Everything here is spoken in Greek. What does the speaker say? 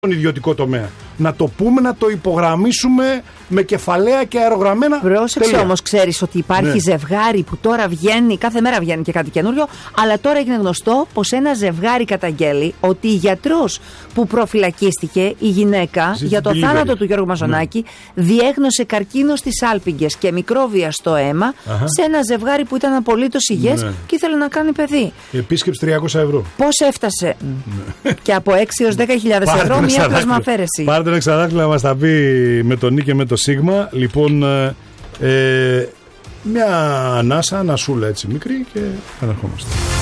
τον ιδιωτικό τομέα. Να το πούμε, να το υπογραμμίσουμε με κεφαλαία και αερογραμμένα. Πρόσεξε όμως, ξέρεις ότι υπάρχει ζευγάρι που τώρα βγαίνει, κάθε μέρα βγαίνει και κάτι καινούριο, αλλά τώρα έγινε γνωστό πως ένα ζευγάρι καταγγέλει ότι η γιατρός που προφυλακίστηκε, η γυναίκα, για το θάνατο του Γιώργου Μαζονάκη, διέγνωσε καρκίνο στις άλπιγγες και μικρόβια στο αίμα σε ένα ζευγάρι που ήταν απολύτως υγιές και ήθελε να κάνει παιδί. Η επίσκεψη 300 ευρώ. Πώς έφτασε? Και από 6 έως 10.000 ευρώ μία πλασμαφέρεση. Πάρτε ένα εξαδάκτυλο να μας τα πει με τον Νί και με το Σίγμα. Λοιπόν, μια ανάσα, ανασούλα έτσι μικρή και αναρχόμαστε.